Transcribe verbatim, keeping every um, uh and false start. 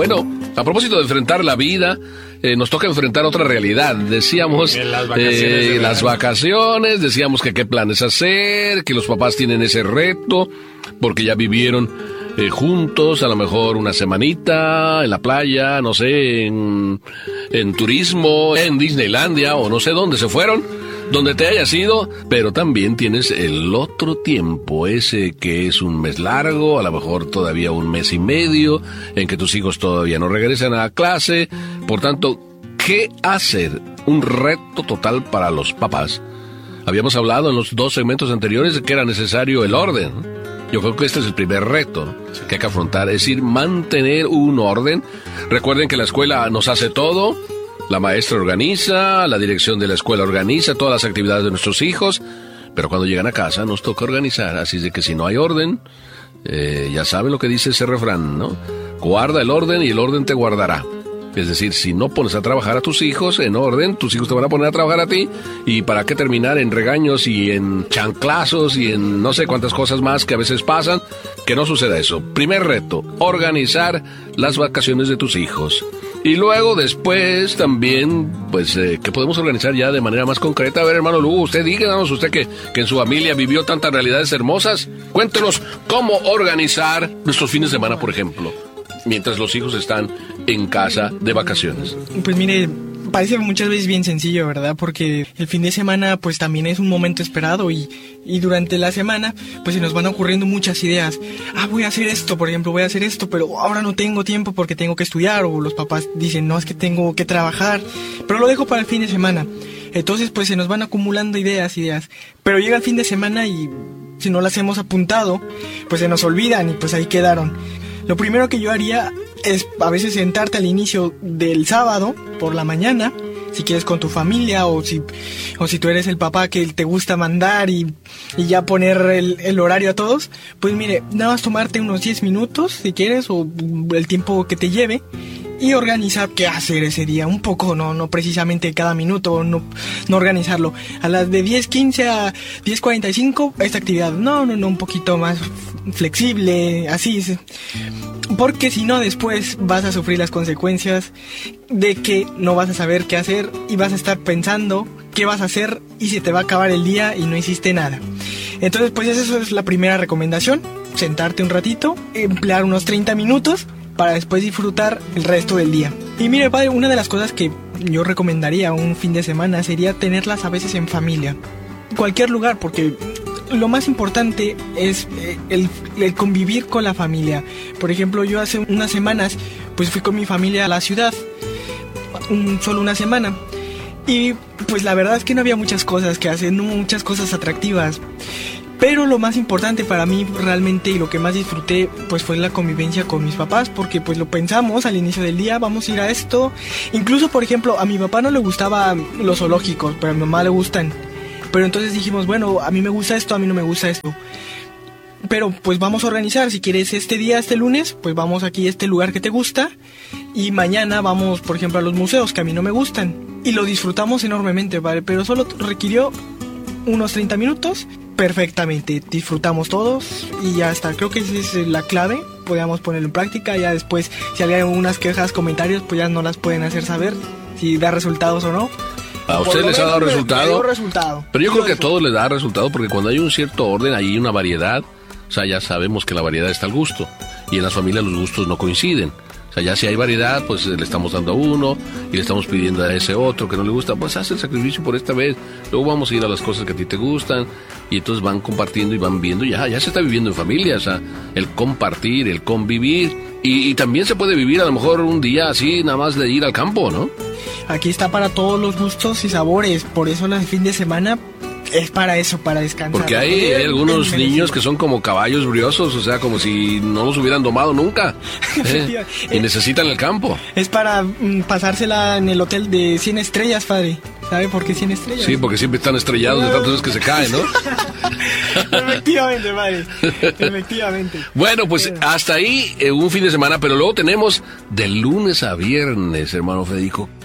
Bueno, a propósito de enfrentar la vida, eh, nos toca enfrentar otra realidad. Decíamos En las vacaciones, eh, de las vacaciones, decíamos que qué planes hacer, que los papás tienen ese reto, porque ya vivieron eh, juntos, a lo mejor una semanita en la playa, no sé, en, en turismo, en Disneylandia o no sé dónde se fueron, donde te hayas ido, pero también tienes el otro tiempo, ese que es un mes largo, a lo mejor todavía un mes y medio, en que tus hijos todavía no regresan a clase. Por tanto, ¿qué hacer? Un reto total para los papás. Habíamos hablado en los dos segmentos anteriores de que era necesario el orden. Yo creo que este es el primer reto, ¿no?, que hay que afrontar, es decir, mantener un orden. Recuerden que la escuela nos hace todo. La maestra organiza, la dirección de la escuela organiza todas las actividades de nuestros hijos, pero cuando llegan a casa nos toca organizar, así de que si no hay orden, eh, ya saben lo que dice ese refrán, ¿no? Guarda el orden y el orden te guardará. Es decir, si no pones a trabajar a tus hijos en orden, tus hijos te van a poner a trabajar a ti, y para qué terminar en regaños y en chanclazos y en no sé cuántas cosas más que a veces pasan. Que no suceda eso. Primer reto, organizar las vacaciones de tus hijos. Y luego después también, pues, eh, que podemos organizar ya de manera más concreta. A ver, hermano Lugo, usted díganos, usted que, que en su familia vivió tantas realidades hermosas, cuéntenos cómo organizar nuestros fines de semana, por ejemplo, mientras los hijos están en casa de vacaciones. Pues mire, parece muchas veces bien sencillo, ¿verdad? Porque el fin de semana pues también es un momento esperado y, y durante la semana pues se nos van ocurriendo muchas ideas. Ah, voy a hacer esto, por ejemplo, voy a hacer esto, pero ahora no tengo tiempo porque tengo que estudiar, o los papás dicen, no, es que tengo que trabajar, pero lo dejo para el fin de semana. Entonces pues se nos van acumulando ideas, ideas, pero llega el fin de semana y si no las hemos apuntado, pues se nos olvidan y pues ahí quedaron. Lo primero que yo haría es a veces sentarte al inicio del sábado por la mañana, si quieres con tu familia, o si o si tú eres el papá que te gusta mandar y, y ya poner el, el horario a todos, pues mire, nada más tomarte unos diez minutos si quieres, o el tiempo que te lleve, y organizar qué hacer ese día, un poco, no no precisamente cada minuto, no, no organizarlo. A las de diez quince a diez cuarenta y cinco, esta actividad, no, no, no, un poquito más flexible, así, porque si no después vas a sufrir las consecuencias de que no vas a saber qué hacer y vas a estar pensando qué vas a hacer y se te va a acabar el día y no hiciste nada. Entonces pues eso es la primera recomendación, sentarte un ratito, emplear unos treinta minutos para después disfrutar el resto del día. Y mire, padre, una de las cosas que yo recomendaría un fin de semana sería tenerlas a veces en familia, cualquier lugar, porque lo más importante es el, el convivir con la familia. Por ejemplo, yo hace unas semanas pues fui con mi familia a la ciudad, un, solo una semana, y pues la verdad es que no había muchas cosas que hacer, no muchas cosas atractivas. Pero lo más importante para mí realmente, y lo que más disfruté, pues fue la convivencia con mis papás, porque pues lo pensamos al inicio del día, vamos a ir a esto. Incluso, por ejemplo, a mi papá no le gustaban los zoológicos, pero a mi mamá le gustan. Pero entonces dijimos, bueno, a mí me gusta esto, a mí no me gusta esto. Pero pues vamos a organizar, si quieres este día, este lunes, pues vamos aquí a este lugar que te gusta. Y mañana vamos, por ejemplo, a los museos que a mí no me gustan. Y lo disfrutamos enormemente, ¿vale? Pero solo requirió unos treinta minutos. Perfectamente, disfrutamos todos y ya está. Creo que esa es la clave, podemos ponerlo en práctica. Ya después, si hay algunas quejas, comentarios, pues ya no las pueden hacer saber si da resultados o no. ¿A usted les ha dado resultado? resultado? Pero yo creo que a todos les da resultado, porque cuando hay un cierto orden, hay una variedad. O sea, ya sabemos que la variedad está al gusto, y en las familias los gustos no coinciden. O sea, ya si hay variedad, pues le estamos dando a uno y le estamos pidiendo a ese otro que no le gusta, pues haz el sacrificio por esta vez. Luego vamos a ir a las cosas que a ti te gustan, y entonces van compartiendo y van viendo. Ya, ya se está viviendo en familia, o sea, el compartir, el convivir. Y, y también se puede vivir a lo mejor un día así, nada más de ir al campo, ¿no? Aquí está para todos los gustos y sabores, por eso el fin de semana es para eso, para descansar. Porque hay, hay algunos niños que son como caballos briosos, o sea, como si no los hubieran domado nunca, ¿eh? Y necesitan el campo. Es para mm, pasársela en el hotel de cien estrellas, padre. ¿Sabe por qué cien estrellas? Sí, porque siempre están estrellados de tantas veces que se caen, ¿no? Efectivamente, padre. Efectivamente. Bueno, pues hasta ahí eh, un fin de semana, pero luego tenemos de lunes a viernes, hermano Federico.